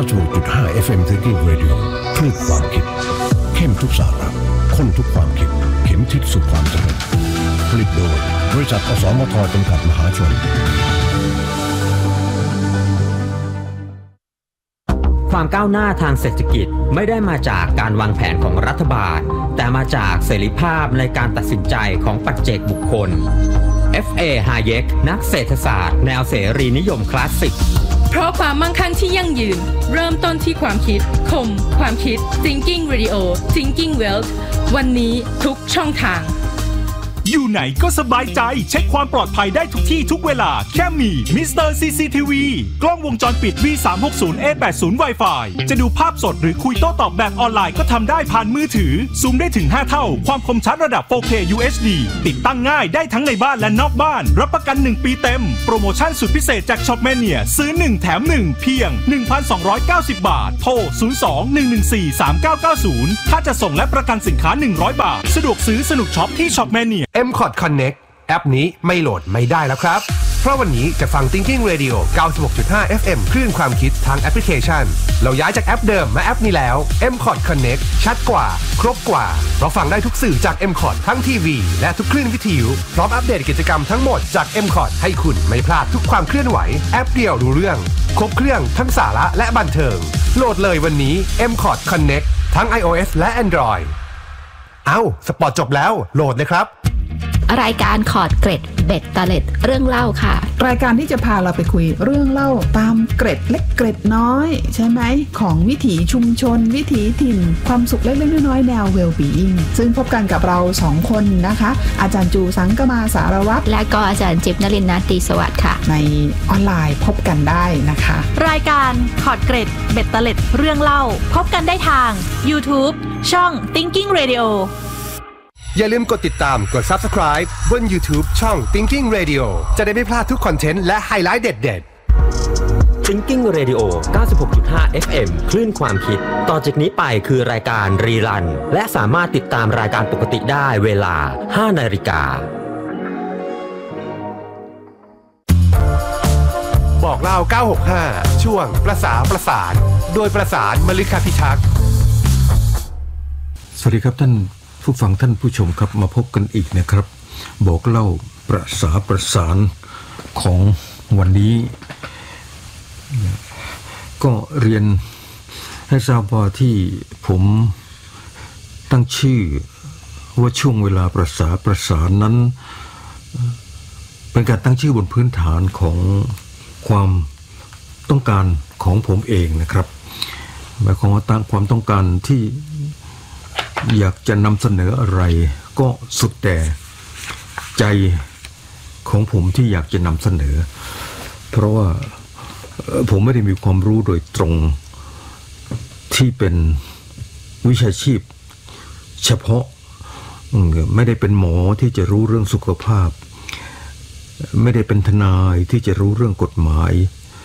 96.5 FM Thinking Radio คลื่นความคิดเข้มทุกสาระข้นทุกความคิดเข็มทิศสู่ความสำเร็จผลิตโดยบริษัทอสมทจำกัดมหาชนความก้าวหน้าทางเศรษฐกิจไม่ได้มาจากการวางแผนของรัฐบาลแต่มาจากเสรีภาพในการตัดสินใจของปัจเจกบุคคล F.A. Hayek นักเศรษฐศาสตร์แนวเสรีนิยมคลาสสิกเพราะความมั่งคั่งที่ยั่งยืนเริ่มต้นที่ความคิดคมความคิด Thinking Radio Thinking Wealth วันนี้ทุกช่องทางอยู่ไหนก็สบายใจเช็คความปลอดภัยได้ทุกที่ทุกเวลาแค่มี Mr. CCTV กล้องวงจรปิด V360A80 Wi-Fi จะดูภาพสดหรือคุยโต้ตอบแบบออนไลน์ก็ทำได้ผ่านมือถือซูมได้ถึง5เท่าความคมชัดระดับ 4K UHD ติดตั้งง่ายได้ทั้งในบ้านและนอกบ้านรับประกัน1ปีเต็มโปรโมชั่นสุดพิเศษจาก Shopmania ซื้อ1แถม1เพียง 1,290 บาทโทร 02-114-3990 ถ้าจะส่งและประกันสินค้า100 บาทสะดวกซื้อสนุกช็อปที่ Shopmania M.Cod Connect แอปนี้ไม่โหลดไม่ได้แล้วครับเพราะวันนี้จะฟัง Thinking Radio 96.5 FM คลื่นความคิดทางแอปพลิเคชันเราย้ายจากแอปเดิมมาแอปนี้แล้ว M.Cod Connect ชัดกว่าครบกว่าเราฟังได้ทุกสื่อจาก M.Cod ทั้งทีวีและทุกคลื่นวิทยุพร้อมอัปเดตกิจกรรมทั้งหมดจาก M.Cod ให้คุณไม่พลาดทุกความเคลื่อนไหวแอปเดียวรู้เรื่องครบเครื่องทั้งสาระและบันเทิงโหลดเลยวันนี้ M.Cod Connect ทั้ง iOS และ Android สปอร์ตจบแล้วโหลดเลยครับรายการคอร์ดเกร็ดเบ็ดตะเล็ดเรื่องเล่าค่ะรายการที่จะพาเราไปคุยเรื่องเล่าตามเกร็ดเล็กเกร็ดน้อยใช่ไหมของวิถีชุมชนวิถีถิ่นความสุขเล็กๆน้อยๆแนว well-being ซึ่งพบกันกับเรา2คนนะคะอาจารย์จูสังกมาสารวัตรและก็อาจารย์จิ๊บนฤนทร์ นาฏตีสวัสดิ์ค่ะในออนไลน์พบกันได้นะคะรายการคอร์ดเกร็ดเบ็ดตะเล็ดเรื่องเล่าพบกันได้ทาง YouTube ช่อง Thinking Radio อย่าลืมกดติดตามกด Subscribe บน YouTube ช่อง Thinking Radio จะได้ไม่พลาดทุกคอนเทนต์และไฮไลท์เด็ดๆ Thinking Radio 96.5 FM คลื่นความคิดต่อจากนี้ไปคือรายการรีรันและสามารถติดตามรายการปกติได้เวลา 5 นาฬิกาบอกเล่า965ช่วงประสานโดยประสานมฤคพิทักษ์สวัสดีครับท่านผู้ฟังท่านผู้ชมครับมาพบกันอีกนะครับบอกเล่าประสานของวันนี้ก็เรียนให้ทราบว่าที่ผมตั้งชื่อว่าช่วงเวลาประสานนั้นเป็นการตั้งชื่อบนพื้นฐานของความต้องการของผมเองนะครับหมายความว่าตั้งความต้องการที่อยากจะนำเสนออะไรก็สุดแต่ใจของผมที่อยากจะนำเสนอเพราะว่าผมไม่ได้มีความรู้โดยตรงที่เป็นวิชาชีพเฉพาะไม่ได้เป็นหมอที่จะรู้เรื่องสุขภาพไม่ได้เป็นทนายที่จะรู้เรื่องกฎหมาย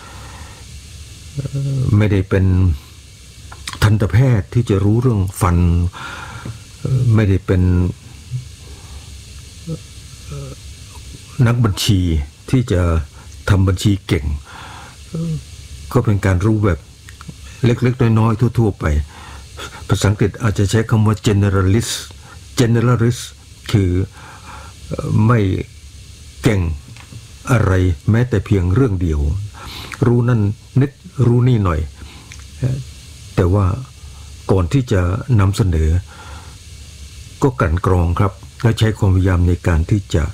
ไม่ได้เป็นทันตแพทย์ที่จะรู้เรื่องฟันไม่ได้เป็นนักบัญชีที่จะทำบัญชีเก่งก็เป็นการรู้แบบเล็กๆน้อยๆทั่วๆไปภาษาอังกฤษอาจจะใช้คำว่า generalist คือไม่เก่งอะไรแม้แต่เพียงเรื่องเดียวรู้นั่นนิดรู้นี่หน่อยแต่ว่าก่อนที่จะนำเสนอก็กลั่นกรองครับและใช้ความพยายามในการที่จะ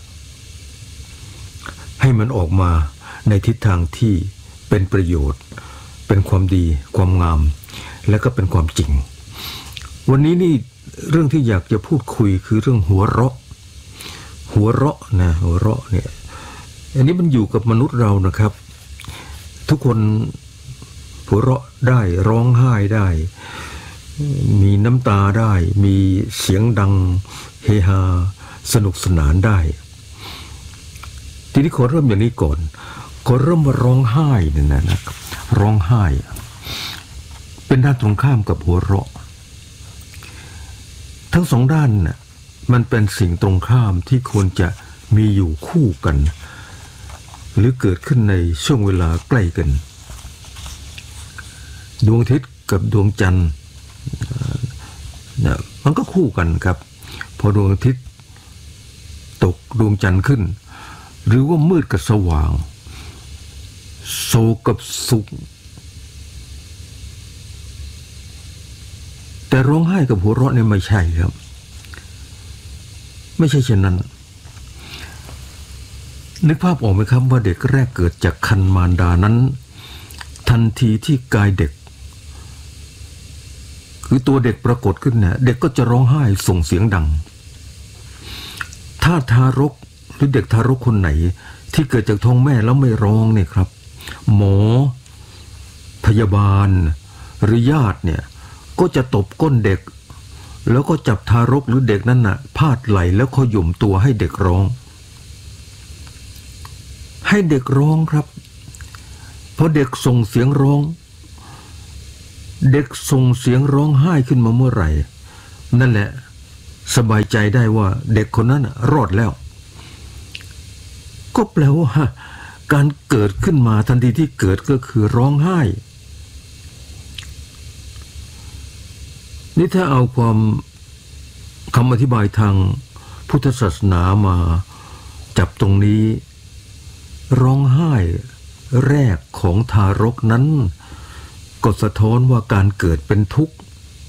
ให้มันออกมาในทิศทางที่เป็นประโยชน์เป็นความดีความงามและก็เป็นความจริงวันนี้นี่เรื่องที่อยากจะพูดคุยคือเรื่องหัวเราะนะหัวเราะเนี่ยอันนี้มันอยู่กับมนุษย์เรานะครับทุกคนหัวเราะได้ร้องไห้ได้มีน้ำตาได้มีเสียงดังเฮฮาสนุกสนานได้ทีนี้ขอเริ่มอย่างนี้ก่อนขอเริ่มว่าร้องไห้เนี่ยนะครับร้องไห้เป็นด้านตรงข้ามกับหัวเราะทั้งสองด้านน่ะมันเป็นสิ่งตรงข้ามที่ควรจะมีอยู่คู่กันหรือเกิดขึ้นในช่วงเวลาใกล้กันดวงอาทิตย์กับดวงจันทร์มันก็คู่กันครับพอดวงอาทิตย์ตกดวงจันทร์ขึ้นหรือว่ามืดกับสว่างโศกกับสุขแต่ร้องไห้กับหัวเราะเนี่ยไม่ใช่ครับไม่ใช่เช่นนั้นนึกภาพออกไหมครับว่าเด็กแรกเกิดจากครรภ์มารดานั้นทันทีที่กายเด็กคือตัวเด็กปรากฏขึ้นเนี่ยเด็กก็จะร้องไห้ส่งเสียงดังถ้าทารกหรือเด็กทารกคนไหนที่เกิดจากท้องแม่แล้วไม่ร้องเนี่ยครับหมอพยาบาลหรือญาติเนี่ยก็จะตบก้นเด็กแล้วก็จับทารกหรือเด็กนั้นน่ะพาดไหล่แล้วขยุ่มตัวให้เด็กร้องให้เด็กร้องครับพอเด็กส่งเสียงร้องเด็กส่งเสียงร้องไห้ขึ้นมาเมื่อไหร่นั่นแหละสบายใจได้ว่าเด็กคนนั้นรอดแล้วก็แปลว่าการเกิดขึ้นมาทันทีที่เกิดก็คือร้องไห้นี่ถ้าเอาความคำอธิบายทางพุทธศาสนามาจับตรงนี้ร้องไห้แรกของทารกนั้นก็สะท้อนว่าการเกิดเป็นทุกข์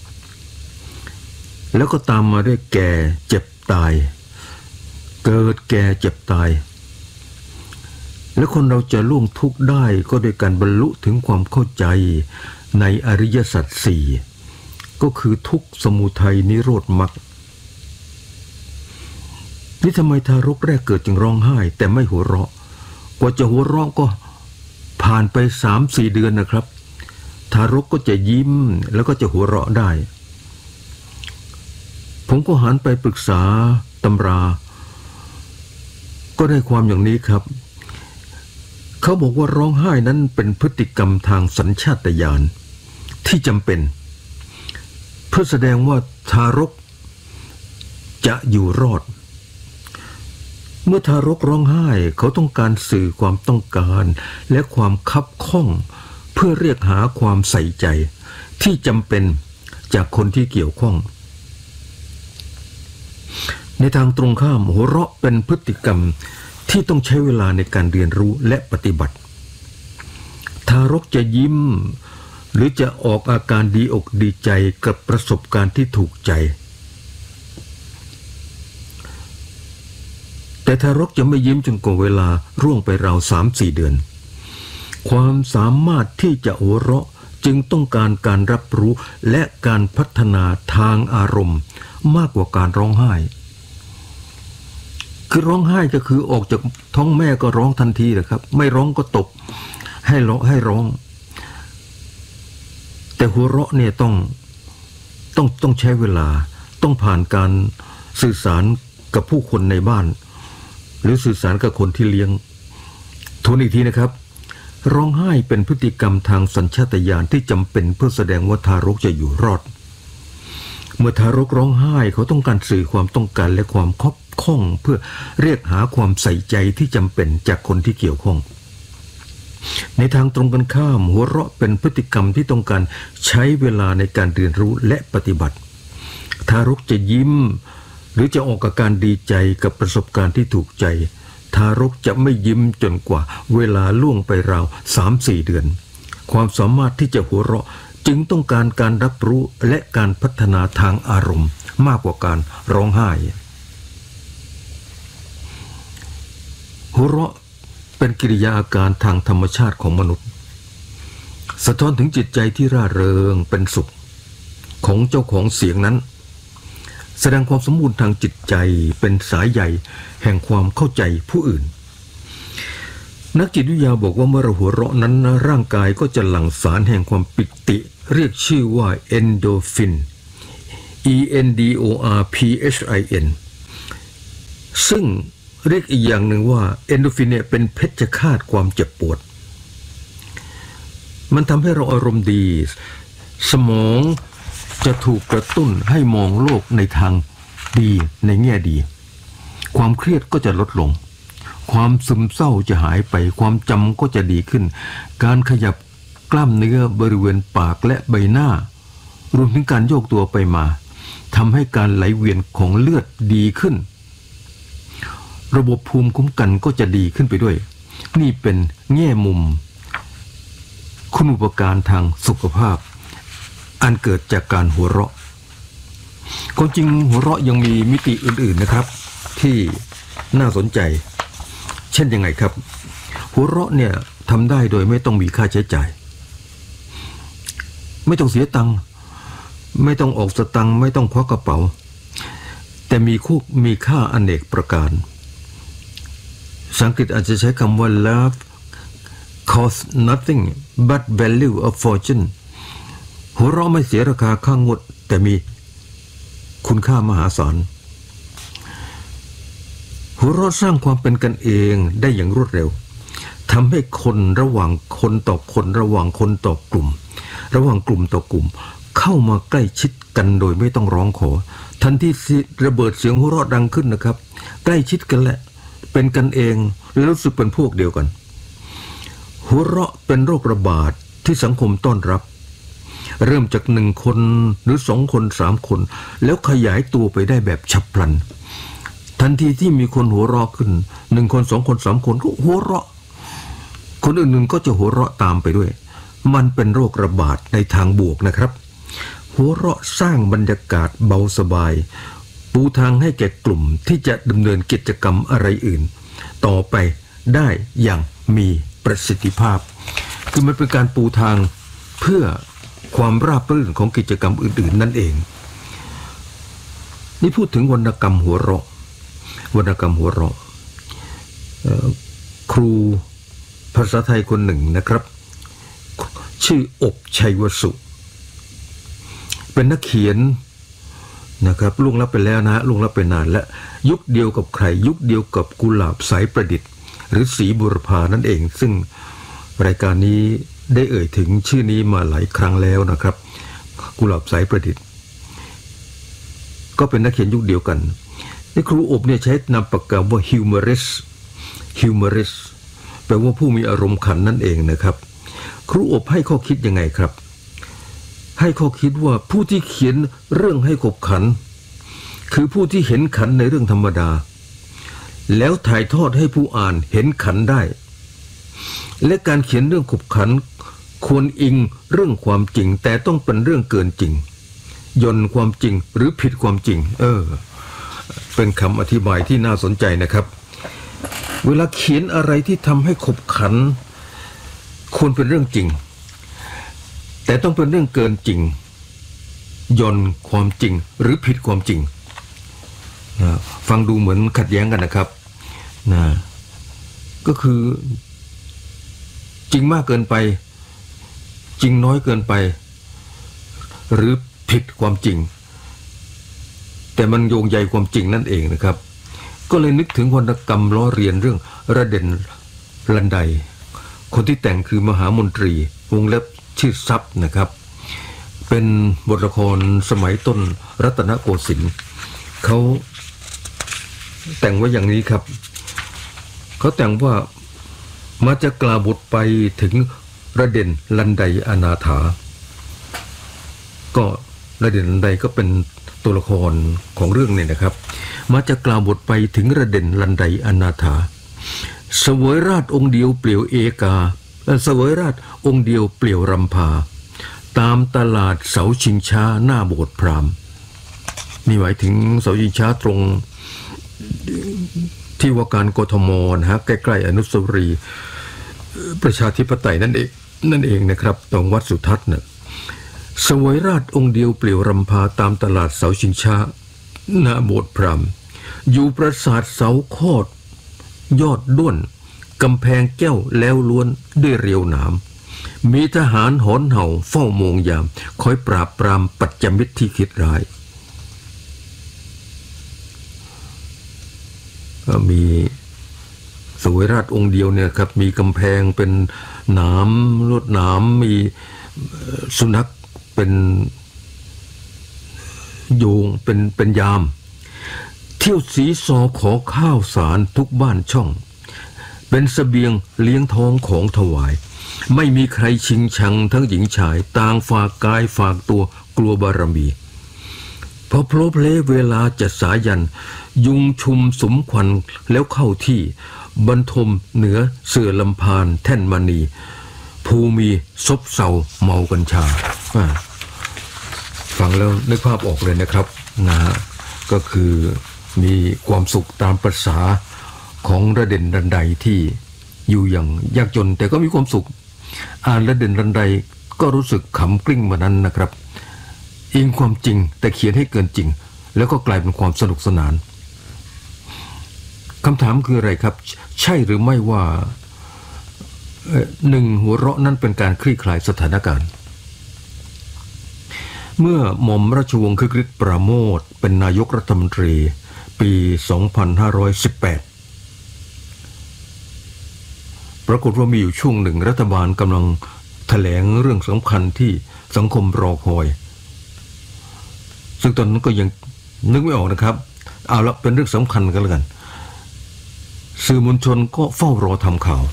แล้วก็ตามมาด้วยแก่เจ็บตายเกิดแก่เจ็บตายและคนเราจะล่วงทุกข์ได้ก็โดยการบรรลุถึงความเข้าใจในอริยสัจสี่ก็คือทุกข์สมุทัยนิโรธมรรคนี่ทำไมทารกแรกเกิดจึงร้องไห้แต่ไม่หัวเราะกว่าจะหัวเราะก็ผ่านไป 3-4 เดือนนะครับทารกก็จะยิ้มแล้วก็จะหัวเราะได้ผมก็หันไปปรึกษาตำราก็ได้ความอย่างนี้ครับเขาบอกว่าร้องไห้นั้นเป็นพฤติกรรมทางสัญชาตญาณที่จำเป็นเพื่อแสดงว่าทารกจะอยู่รอดเมื่อทารกร้องไห้เขาต้องการสื่อความต้องการและความคับข้องเพื่อเรียกหาความใส่ใจที่จำเป็นจากคนที่เกี่ยวข้องในทางตรงข้ามหัวเราะเป็นพฤติกรรมที่ต้องใช้เวลาในการเรียนรู้และปฏิบัติทารกจะยิ้มหรือจะออกอาการดีอกดีใจกับประสบการณ์ที่ถูกใจแต่ทารกจะไม่ยิ้มจนกว่าเวลาร่วงไปราว 3-4 เดือนความสามารถที่จะหัวเราะจึงต้องการรับรู้และการพัฒนาทางอารมณ์มากกว่าการร้องไห้คือร้องไห้ก็คือออกจากท้องแม่ก็ร้องทันทีนะครับไม่ร้องก็ตบให้ร้องแต่หัวเราะเนี่ยต้องใช้เวลาต้องผ่านการสื่อสารกับผู้คนในบ้านหรือสื่อสารกับคนที่เลี้ยงทวนอีกทีนะครับร้องไห้เป็นพฤติกรรมทางสัญชาตญาณที่จำเป็นเพื่อแสดงว่าทารกจะอยู่รอดเมื่อทารกร้องไห้เขาต้องการสื่อความต้องการและความคับข้องเพื่อเรียกหาความใส่ใจที่จำเป็นจากคนที่เกี่ยวข้องในทางตรงกันข้ามหัวเราะเป็นพฤติกรรมที่ต้องการใช้เวลาในการเรียนรู้และปฏิบัติทารกจะยิ้มหรือจะออกอาการดีใจกับประสบการณ์ที่ถูกใจทารกจะไม่ยิ้มจนกว่าเวลาล่วงไปราว 3-4 เดือนความสามารถที่จะหัวเราะจึงต้องการรับรู้และการพัฒนาทางอารมณ์มากกว่าการร้องไห้หัวเราะเป็นกิริยาอาการทางธรรมชาติของมนุษย์สะท้อนถึงจิตใจที่ร่าเริงเป็นสุขของเจ้าของเสียงนั้นแสดงความสมบูรณ์ทางจิตใจเป็นสายใยแห่งความเข้าใจผู้อื่นนักจิตวิทยาบอกว่าเมื่อเราหัวเราะนั้นร่างกายก็จะหลั่งสารแห่งความปิติเรียกชื่อว่าเอนโดฟิน ENDORPHIN ซึ่งเรียกอีกอย่างหนึ่งว่าเอนโดฟินเนี่ยเป็นเพชฌฆาตความเจ็บปวดมันทำให้เราอารมณ์ดีสมองจะถูกกระตุ้นให้มองโลกในทางดีในแง่ดีความเครียดก็จะลดลงความซึมเศร้าจะหายไปความจำก็จะดีขึ้นการขยับกล้ามเนื้อบริเวณปากและใบหน้ารวมถึงการโยกตัวไปมาทำให้การไหลเวียนของเลือดดีขึ้นระบบภูมิคุ้มกันก็จะดีขึ้นไปด้วยนี่เป็นแง่มุมคุณูปการทางสุขภาพอันเกิดจากการหัวเราะความจริงหัวเราะยังมีมิติอื่นๆนะครับที่น่าสนใจเช่นยังไงครับหัวเราะเนี่ยทำได้โดยไม่ต้องมีค่าใช้จ่ายไม่ต้องเสียตังค์ไม่ต้องออกสตังค์ไม่ต้องควักกระเป๋าแต่มีค่าอเนกประการภาษาอังกฤษอาจจะใช้คำว่า love costs nothing but value a fortune หัวเราะไม่เสียราคาค่างวดแต่มีคุณค่ามหาศาลหัวเราะสร้างความเป็นกันเองได้อย่างรวดเร็วทำให้คนระหว่างคนต่อคนระหว่างคนต่อกลุ่มระหว่างกลุ่มต่อกลุ่มเข้ามาใกล้ชิดกันโดยไม่ต้องร้องขอทันที่ระเบิดเสียงหัวเราะดังขึ้นนะครับใกล้ชิดกันแหละเป็นกันเองและรู้สึกเป็นพวกเดียวกันหัวเราะเป็นโรคระบาดที่สังคมต้อนรับเริ่มจาก1 คนหรือ2 คน3 คนแล้วขยายตัวไปได้แบบฉับพลันทันทีที่มีคนหัวเราะขึ้น1 คน2 คน3 คนก็หัวเราะคนอื่นๆก็จะหัวเราะตามไปด้วยมันเป็นโรคระบาดในทางบวกนะครับหัวเราะสร้างบรรยากาศเบาสบายปูทางให้แก่กลุ่มที่จะดำเนินกิจกรรมอะไรอื่นต่อไปได้อย่างมีประสิทธิภาพคือมันเป็นการปูทางเพื่อความราบรื่นของกิจกรรมอื่นๆนั่นเองนี่พูดถึงวรรณกรรมหัวเราะครูภาษาไทยคนหนึ่งนะครับชื่ออบชัยวสุเป็นนักเขียนนะครับล่วงลับไปแล้วนะล่วงลับไปนานและยุคเดียวกับใครยุคเดียวกับกุหลาบสายประดิษฐ์หรือศรีบุรพานั่นเองซึ่งรายการนี้ได้เอ่ยถึงชื่อนี้มาหลายครั้งแล้วนะครับกุหลาบสายประดิษฐ์ก็เป็นนักเขียนยุคเดียวกันนี่ครูอบเนี่ยใช้นามปากกาว่า humorous แปลว่าผู้มีอารมณ์ขันนั่นเองนะครับครูอบให้ข้อคิดยังไงครับให้ข้อคิดว่าผู้ที่เขียนเรื่องให้ขบขันคือผู้ที่เห็นขันในเรื่องธรรมดาแล้วถ่ายทอดให้ผู้อ่านเห็นขันได้และการเขียนเรื่องขบขันควรอิงเรื่องความจริงแต่ต้องเป็นเรื่องเกินจริงย่นความจริงหรือผิดความจริงเป็นคำอธิบายที่น่าสนใจนะครับเวลาเขียนอะไรที่ทำให้ขบขันควรเป็นเรื่องจริงแต่ต้องเป็นเรื่องเกินจริงย่นความจริงหรือผิดความจริงฟังดูเหมือนขัดแย้งกันนะครับก็คือจริงมากเกินไปจริงน้อยเกินไปหรือผิดความจริงแต่มันโยงใยความจริงนั่นเองนะครับก็เลยนึกถึงวรรณกรรมล้อเรียนเรื่องระเด่นลันไดคนที่แต่งคือมหามนตรีวงเล็บชื่อทรัพย์นะครับเป็นบทละครสมัยต้นรัตนโกสินทร์เขาแต่งไว้อย่างนี้ครับเขาแต่งว่ามาจะกล่าวบทไปถึงระเด่นลันไดอนาถาก็ระเด่นลันไดก็เป็นตัวละครของเรื่องนี้นะครับมาจะกล่าวบทไปถึงระเด่นลันไดอนาถาเสวยราชองค์เดียวเปลี่ยวเอกาเสวยราชองค์เดียวเปลี่ยวรำพาตามตลาดเสาชิงช้าหน้าโบสถ์พราหมณ์นี่หมายถึงเสาชิงช้าตรงที่ว่าการกทมนะฮะใกล้ๆอนุสาวรีย์ประชาธิปไตยนั่นเองนะครับตรงวัดสุทัศน์เนี่ยเสวยราชองค์เดียวเปลี่ยวรำพาตามตลาดเสาชิงช้าหน้าโบสถ์พราหมณ์อยู่ปราสาทเสาโคตรยอดด้วนกำแพงแก้วแล้วล้วนด้วยเรียวหนามมีทหารหอนเห่าเฝ้าโมงยามคอยปราบปรามปัจจมิตรที่คิดร้ายก็มีเสวยราชองค์เดียวเนี่ยครับมีกำแพงเป็นหนามลวดหนามมีสุนัขเป็นโยงเป็นยามเที่ยวสีซอขอข้าวสารทุกบ้านช่องเป็นเสบียงเลี้ยงท้องของถวายไม่มีใครชิงชังทั้งหญิงชายต่างฝากกายฝากตัวกลัวบารมีพอโผล่เพลเวลาจัดสายันยุงชุมสมควันแล้วเข้าที่บรรทมเหนือเสื่อลำพานแท่นมณีภูมีซบเซาเมากัญชาฟังแล้วนึกภาพออกเลยนะครับนะก็คือมีความสุขตามประสาของระเด่นรันใดที่อยู่อย่างยากจนแต่ก็มีความสุขอ่านระเด่นรันใดก็รู้สึกขำกลิ้งมานั้นนะครับอิงความจริงแต่เขียนให้เกินจริงแล้วก็กลายเป็นความสนุกสนานคำถามคืออะไรครับใช่หรือไม่ว่าหนึ่งหัวเราะนั้นเป็นการคลี่คลายสถานการณ์เมื่อหม่อมราชวงศ์คึกฤทธิ์ปราโมทย์เป็นนายกรัฐมนตรีปี 2518 ปรากฏว่ามีอยู่ช่วงหนึ่งรัฐบาลกำลังแถลงเรื่องสำคัญที่สังคมรอคอยซึ่งตอนนั้นก็ยังนึกไม่ออกนะครับเอาละเป็นเรื่องสำคัญกันแล้วกันสื่อมวลชนก็เฝ้ารอทำข่าว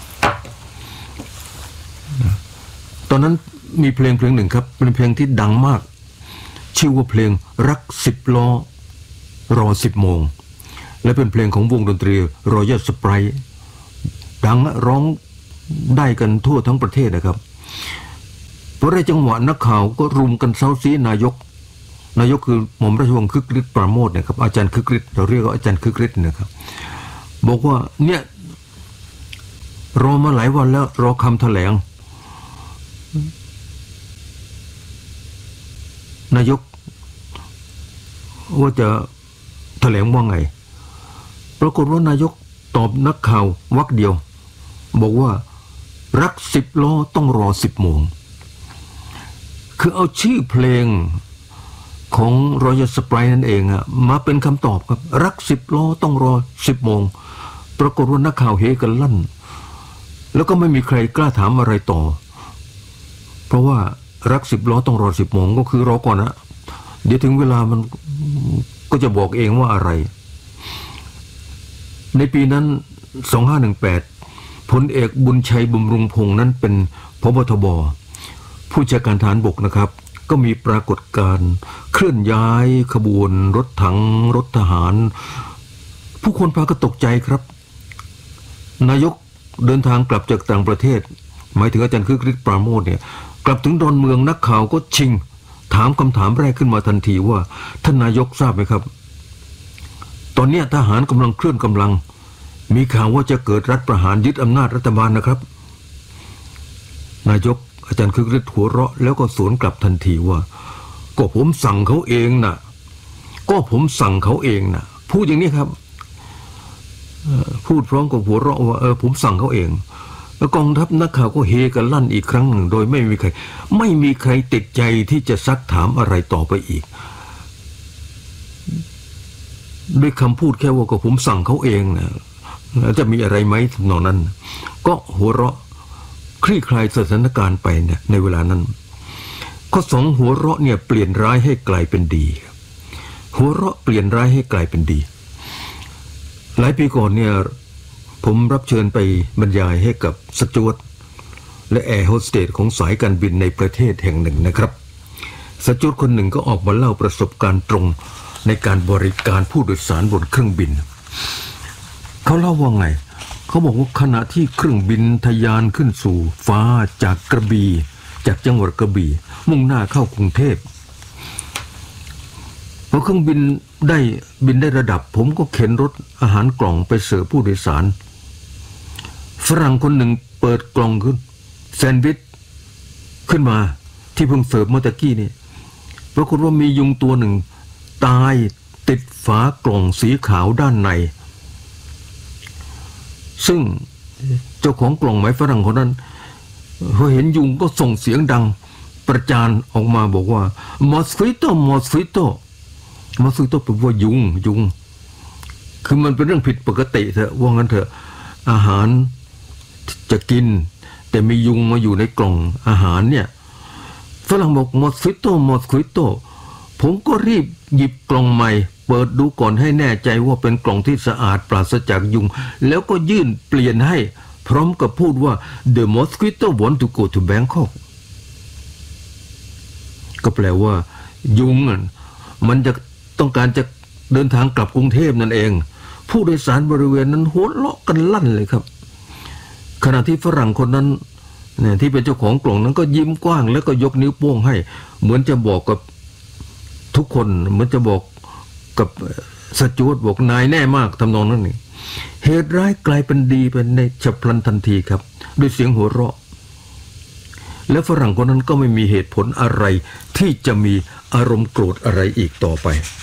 ตอนนั้นมีเพลงหนึ่งครับเป็นเพลงที่ดังมากชื่อว่าเพลงรัก10ล้อรอ10โมงและเป็นเพลงของวงดนตรีรอยัลสไปร์ดังร้องได้กันทั่วทั้งประเทศนะครับเพราะในจังหวะนักข่าวก็รุมกันเซาซีนายกคือหม่อมราชวงศ์คึกฤทธิ์ปราโมทย์นะครับอาจารย์คึกฤทธิ์เราเรียกว่าอาจารย์คึกฤทธิ์นะครับบอกว่าเนี่ยรอมาหลายวันแล้วรอคำแถลงนายกว่าจะแถลงว่าไงปรากฏว่านายกตอบนักข่าววรรคเดียวบอกว่ารัก10ล้อต้องรอ10โมงคือเอาชื่อเพลงของรอยัลสไปร์นั่นเองอะมาเป็นคำตอบครับรัก10ล้อต้องรอ10โมงปรากฏว่านักข่าวเฮกันลั่นแล้วก็ไม่มีใครกล้าถามอะไรต่อเพราะว่ารัก10ล้อต้องรอ10โมงก็คือรอก่อนนะเดี๋ยวถึงเวลามันก็จะบอกเองว่าอะไรในปีนั้น2518พลเอกบุญชัยบำรุงพงษ์นั้นเป็นผบ.ทบ.ผู้จัดการทหารบกนะครับก็มีปรากฏการณ์เคลื่อนย้ายขบวนรถถังรถทหารผู้คนพากันตกใจครับนายกเดินทางกลับจากต่างประเทศหมายถึงอาจารย์คึกฤทธิ์ปราโมทย์เนี่ยกลับถึงดอนเมืองนักข่าวก็ชิงถามคำถามแรกขึ้นมาทันทีว่าท่านนายกทราบไหมครับตอนนี้ทหารกำลังเคลื่อนกำลังมีข่าวว่าจะเกิดรัฐประหารยึดอำนาจรัฐบาลนะครับนายกอาจารย์คึกฤทธิ์หัวเราะแล้วก็สวนกลับทันทีว่าก็ผมสั่งเขาเองนะพูดอย่างนี้ครับพูดพร้อมกับหัวเราะว่าผมสั่งเขาเองแล้วกองทัพนักข่าวก็เฮกันลั่นอีกครั้งหนึ่งโดยไม่มีใครติดใจที่จะซักถามอะไรต่อไปอีกด้วยคำพูดแค่ว่าก็ผมสั่งเขาเองนะจะมีอะไรไหมทำนองนั้นก็หัวเราะคลี่คลายสถานการณ์ไปเนี่ยในเวลานั้นข้อสองหัวเราะเนี่ยเปลี่ยนร้ายให้กลายเป็นดีหัวเราะเปลี่ยนร้ายให้กลายเป็นดีหลายปีก่อนเนี่ยผมรับเชิญไปบรรยายให้กับสจ๊วตและแอร์โฮสเตสของสายการบินในประเทศแห่งหนึ่งนะครับสจ๊วตคนหนึ่งก็ออกมาเล่าประสบการณ์ตรงในการบริการผู้โดยสารบนเครื่องบินเขาเล่าว่าไงเขาบอกว่าขณะที่เครื่องบินทะยานขึ้นสู่ฟ้าจากกระบี่จากจังหวัดกระบี่มุ่งหน้าเข้ากรุงเทพพอเครื่องบินได้ระดับผมก็เข็นรถอาหารกล่องไปเสิร์ฟผู้โดยสารฝรั่งคนหนึ่งเปิดกล่องขึ้นแซนด์วิชขึ้นมาที่เพิ่งเสิร์ฟเมื่อตะกี้นี่ปรากฏว่ามียุงตัวหนึ่งตายติดฝากล่องสีขาวด้านในซึ่งเจ้าของกล่องไม้ฝรั่งคนนั้นพอเห็นยุงก็ส่งเสียงดังประจานออกมาบอกว่ามอสคิโตแปลว่ายุงคือมันเป็นเรื่องผิดปกติเถอะว่างั้นเถอะอาหารจะกินแต่มียุงมาอยู่ในกล่องอาหารเนี่ยฝรั่งบอกมอสคิโตผมก็รีบหยิบกล่องใหม่เปิดดูก่อนให้แน่ใจว่าเป็นกล่องที่สะอาดปราศจากยุงแล้วก็ยื่นเปลี่ยนให้พร้อมกับพูดว่า the mosquito want to go to Bangkok ก็แปลว่ายุงมันจะต้องการจะเดินทางกลับกรุงเทพนั่นเองผู้โดยสารบริเวณนั้นหัวเราะกันลั่นเลยครับขณะที่ฝรั่งคนนั้นเนี่ยที่เป็นเจ้าของกล่องนั้นก็ยิ้มกว้างแล้วก็ยกนิ้วโป้งให้เหมือนจะบอกกับทุกคนเหมือนจะบอกกับสจ๊วตบอกนายแน่มากทำนองนั้นนี่เหตุร้ายกลายเป็นดีเป็นในฉับพลันทันทีครับด้วยเสียงหัวเราะและฝรั่งคนนั้นก็ไม่มีเหตุผลอะไรที่จะมีอารมณ์โกรธอะไรอีกต่อไป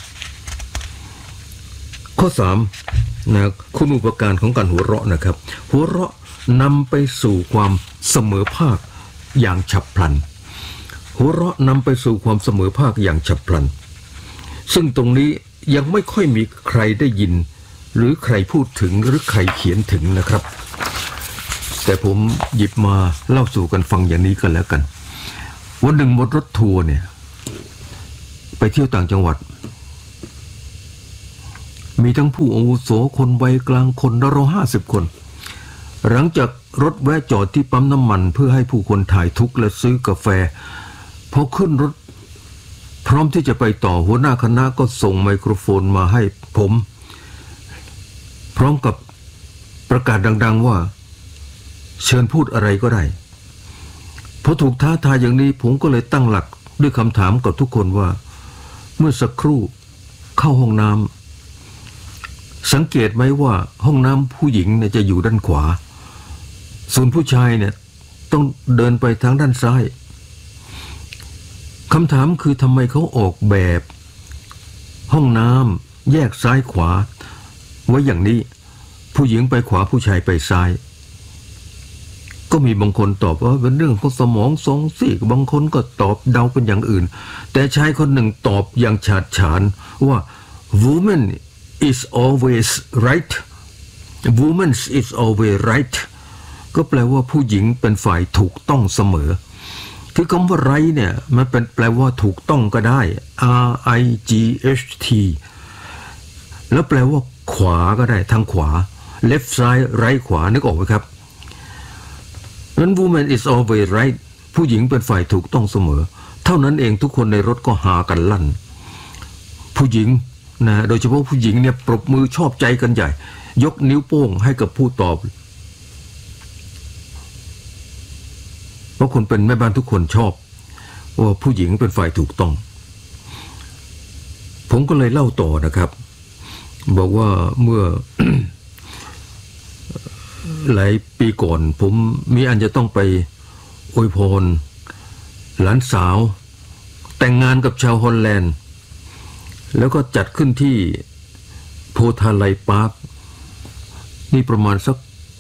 ข้อ3นะคุณอุปการของการหัวเราะนะครับหัวเราะนำไปสู่ความเสมอภาคอย่างฉับพลันหัวเราะนำไปสู่ความเสมอภาคอย่างฉับพลันซึ่งตรงนี้ยังไม่ค่อยมีใครได้ยินหรือใครพูดถึงหรือใครเขียนถึงนะครับแต่ผมหยิบมาเล่าสู่กันฟังอย่างนี้กันแล้วกันวันหนึ่งบนรถทัวร์เนี่ยไปเที่ยวต่างจังหวัดมีทั้งผู้อาวุโสคนวัยกลางคนราว50 คนหลังจากรถแวะจอดที่ปั๊มน้ำมันเพื่อให้ผู้คนถ่ายทุกข์และซื้อกาแฟพอขึ้นรถพร้อมที่จะไปต่อหัวหน้าคณะก็ส่งไมโครโฟนมาให้ผมพร้อมกับประกาศดังๆว่าเชิญพูดอะไรก็ได้พอถูกท้าทายอย่างนี้ผมก็เลยตั้งหลักด้วยคำถามกับทุกคนว่าเมื่อสักครู่เข้าห้องน้ำสังเกตไหมว่าห้องน้ำผู้หญิงเนี่ยจะอยู่ด้านขวาส่วนผู้ชายเนี่ยต้องเดินไปทางด้านซ้ายคำถามคือทำไมเขาออกแบบห้องน้ำแยกซ้ายขวาไว้อย่างนี้ผู้หญิงไปขวาผู้ชายไปซ้ายก็มีบางคนตอบว่าเป็นเรื่องของสมองสองซีกบางคนก็ตอบเดาเป็นอย่างอื่นแต่ชายคนหนึ่งตอบอย่างฉาดฉานว่า woman is always right woman is always right ก็แปลว่าผู้หญิงเป็นฝ่ายถูกต้องเสมอคือคำว่า right เนี่ยมันเป็นแปลว่าถูกต้องก็ได้ RIGHT แล้วแปลว่าขวาก็ได้ทางขวา left side right ขวานึกออกไหมครับนั้น woman is always right ผู้หญิงเป็นฝ่ายถูกต้องเสมอเท่านั้นเองทุกคนในรถก็หากันลั่นผู้หญิงนะโดยเฉพาะผู้หญิงเนี่ยปรบมือชอบใจกันใหญ่ยกนิ้วโป้งให้กับผู้ตอบเพราะคนเป็นแม่บ้านทุกคนชอบว่าผู้หญิงเป็นฝ่ายถูกต้องผมก็เลยเล่าต่อนะครับบอกว่าเมื่อ หลายปีก่อนผมมีอันจะต้องไปอวยพรหลานสาวแต่งงานกับชาวฮอลแลนด์แล้วก็จัดขึ้นที่โพธาไลปาร์คนี่ประมาณสัก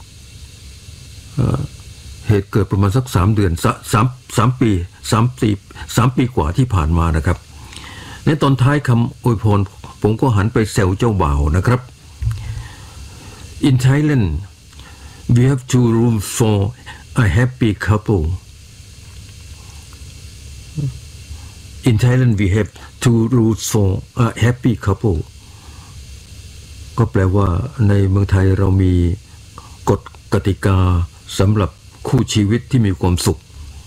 เหตุเกิดประมาณสัก3 เดือน3 ปี3 ปีกว่าที่ผ่านมานะครับในตอนท้ายคำอวยพรผมก็หันไปแซวเจ้าบ่าวนะครับ In Thailand we have 2 rooms for a happy couple In Thailand we have 2 rules for a happy couple ก็แปลว่าในเมืองไทยเรามีกฎกติกาสำหรับคู่ชีวิตที่มีความสุข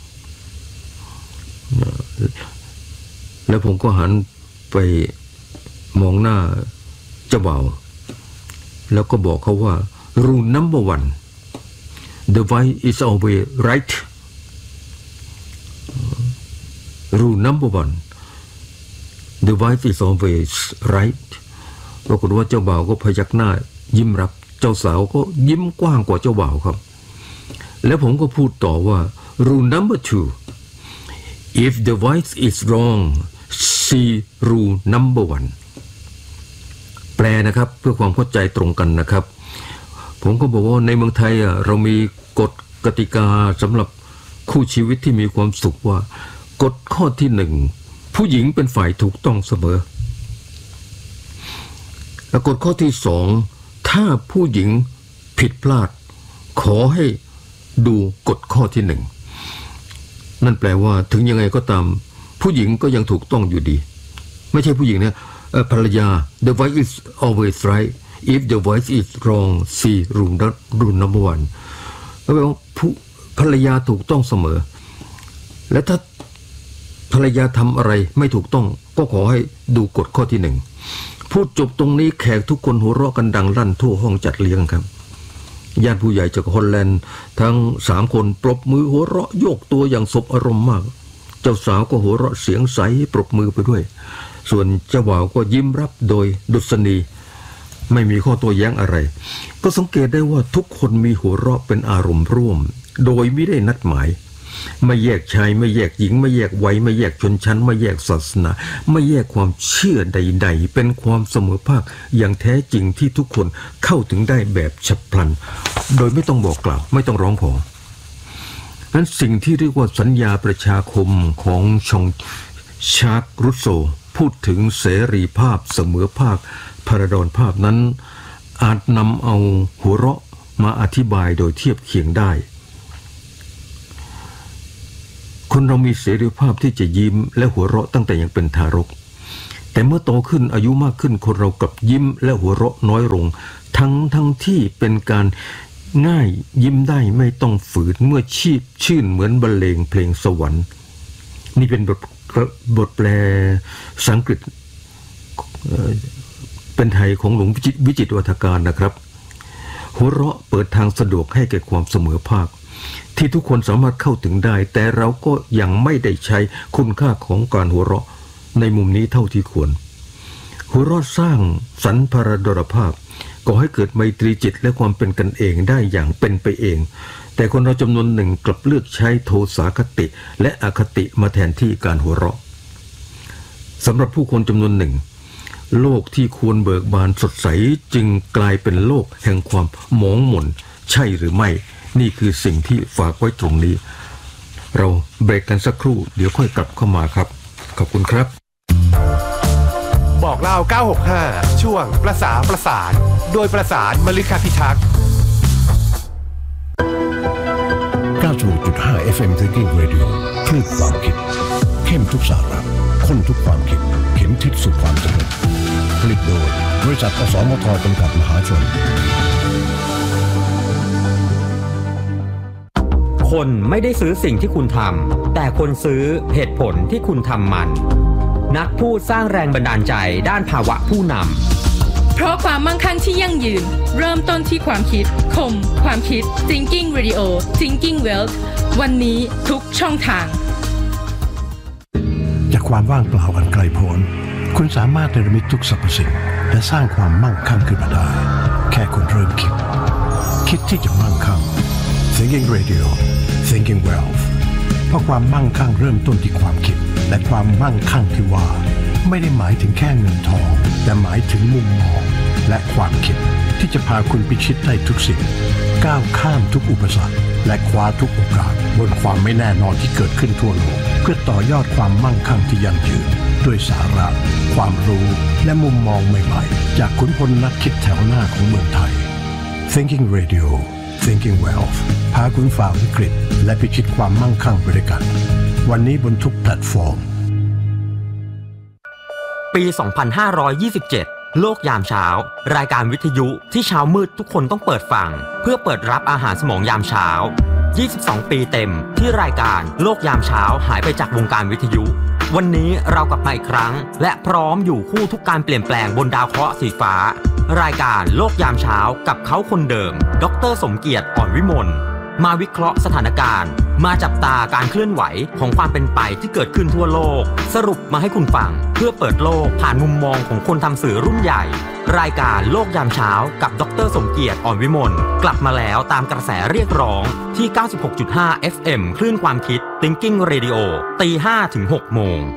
แล้วผมก็หันไปมองหน้าเจ้าบ่าวแล้วก็บอกเขาว่า rule number 1 the wife is always right rule number 1 the wife is always right ปรากฏว่าเจ้าบ่าวก็พยักหน้ายิ้มรับเจ้าสาวก็ยิ้มกว้างกว่าเจ้าบ่าวครับแล้วผมก็พูดต่อว่า rule number 2 if the wife is wrong see rule number 1 แปลนะครับเพื่อความเข้าใจตรงกันนะครับผมก็บอกว่าในเมืองไทยเรามีกฎกติกาสำหรับคู่ชีวิตที่มีความสุขว่ากฎข้อที่1ผู้หญิงเป็นฝ่ายถูกต้องเสมอและกฎข้อที่2ถ้าผู้หญิงผิดพลาดขอให้ดูกฎข้อที่1นั่นแปลว่าถึงยังไงก็ตามผู้หญิงก็ยังถูกต้องอยู่ดีไม่ใช่ผู้หญิงเนี่ยภรรยา the wife is always right if the wife is wrong see rule number 1 ภรรยาถูกต้องเสมอและถ้าภรรยาทำอะไรไม่ถูกต้องก็ขอให้ดูกฎข้อที่1พูดจบตรงนี้แขกทุกคนหัวเราะกันดังลั่นทั่วห้องจัดเลี้ยงครับญาติผู้ใหญ่จากฮอลแลนด์ทั้ง3คนปรบมือหัวเราะโยกตัวอย่างสบอารมณ์มากเจ้าสาวก็หัวเราะเสียงใสปรบมือไปด้วยส่วนเจ้าบ่าวก็ยิ้มรับโดยดุษณีไม่มีข้อโต้แย้งอะไรก็สังเกตได้ว่าทุกคนมีหัวเราะเป็นอารมณ์ร่วมโดยไม่ได้นัดหมายไม่แยกชายไม่แยกหญิงไม่แยกวัยไม่แยกชนชั้นไม่แยกศาสนาไม่แยกความเชื่อใดๆเป็นความเสมอภาคอย่างแท้จริงที่ทุกคนเข้าถึงได้แบบฉับพลันโดยไม่ต้องบอกกล่าวไม่ต้องร้องขอนั้นสิ่งที่เรียกว่าสัญญาประชาคมของชองชาร์กรุสโซพูดถึงเสรีภาพเสมอภาคพาราดอนภาพนั้นอาจนำเอาหัวเราะมาอธิบายโดยเทียบเคียงได้คนเรามีเสรีภาพที่จะยิ้มและหัวเราะตั้งแต่ยังเป็นทารกแต่เมื่อโตขึ้นอายุมากขึ้นคนเรากลับยิ้มและหัวเราะน้อยลงทั้งที่เป็นการง่ายยิ้มได้ไม่ต้องฝืนเมื่อชื่นเหมือนบรรเลงเพลงสวรรค์นี่เป็นบทแปลสังกฤษเป็นไทยของหลวงวิจิตรวัฒการนะครับหัวเราะเปิดทางสะดวกให้แก่ความเสมอภาคที่ทุกคนสามารถเข้าถึงได้แต่เราก็ยังไม่ได้ใช้คุณค่าของการหัวเราะในมุมนี้เท่าที่ควรหัวเราะสร้างสรรพราดรภาพก่อให้เกิดไมตรีจิตและความเป็นกันเองได้อย่างเป็นไปเองแต่คนเราจำนวนหนึ่งกลับเลือกใช้โทสาคติและอคติมาแทนที่การหัวเราะสำหรับผู้คนจำนวนหนึ่งโลกที่ควรเบิกบานสดใสจึงกลายเป็นโลกแห่งความหมองหม่นใช่หรือไม่นี่คือสิ่งที่ฝากไว้ตรงนี้เราเบรกกันสักครู่เดี๋ยวค่อยกลับเข้ามาครับขอบคุณครับบอกเล่า965ช่วงประสานโดยประสานมฤคพิทักษ์ 96.5 FM Thinking Radio คลื่นความคิดเข้มทุกสาระข้นทุกความคิดเข็มทิศสู่ความสำเร็จผลิตโดยบริษัทอสมทจำกัดมหาชนคนไม่ได้ซื้อสิ่งที่คุณทำแต่คนซื้อเหตุผลที่คุณทำมันนักพูดสร้างแรงบันดาลใจด้านภาวะผู้นำเพราะความมั่งคั่งที่ยั่งยืนเริ่มต้นที่ความคิดคมความคิด Thinking Radio Thinking Wealth วันนี้ทุกช่องทางจากความว่างเปล่าอันไกลโพ้นคุณสามารถเนรมิตทุกสรรพสิ่งและสร้างความมั่งคั่งขึ้นมาได้แค่คุณเริ่มคิดที่จะมั่งคั่ง Thinking Radio Thinking Wealth เพราะความมั่งคั่งเริ่มต้นที่ความคิดและความมั่งคั่งที่ว่าไม่ได้หมายถึงแค่เงินทองแต่หมายถึงมุมมองและความคิดที่จะพาคุณพิชิตได้ทุกสิ่งก้าวข้ามทุกอุปสรรคและคว้าทุกโอกาสบนความไม่แน่นอนที่เกิดขึ้นทั่วโลกเพื่อต่อยอดความมั่งคั่งที่ยั่งยืนด้วยสาระความรู้และมุมมองใหม่ๆจากขุนพลนักคิดแถวหน้าของเมืองไทย Thinking Radio Thinking Wealth พาคุณฝ่าวิกฤตและพิชิตความมั่งคั่งไปด้วยกันวันนี้บนทุกแพลตฟอร์มปี 2527 โลกยามเช้ารายการวิทยุที่เช้ามืดทุกคนต้องเปิดฟังเพื่อเปิดรับอาหารสมองยามเช้า22 ปีเต็มที่รายการโลกยามเช้าหายไปจากวงการวิทยุวันนี้เรากลับมาอีกครั้งและพร้อมอยู่คู่ทุกการเปลี่ยนแปลงบนดาวเคราะห์สีฟ้ารายการโลกยามเช้ากับเขาคนเดิมดร.สมเกียรติอ่อนวิมลมาวิเคราะห์สถานการณ์มาจับตาการเคลื่อนไหวของความเป็นไปที่เกิดขึ้นทั่วโลกสรุปมาให้คุณฟังเพื่อเปิดโลกผ่านมุมมองของคนทำสื่อรุ่นใหญ่รายการโลกยามเช้ากับดร.สมเกียรติอ่อนวิมลกลับมาแล้วตามกระแสเรียกร้องที่ 96.5 FM คลื่นความคิด Thinking Radio ตี 5 ถึง 6 โมง